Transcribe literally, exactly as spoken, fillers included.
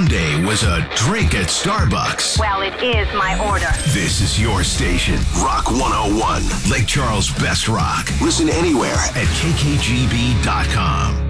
Sunday was a drink at Starbucks. Well, it is my order. This is your station, Rock one oh one, Lake Charles' best rock. Listen anywhere at K K G B dot com.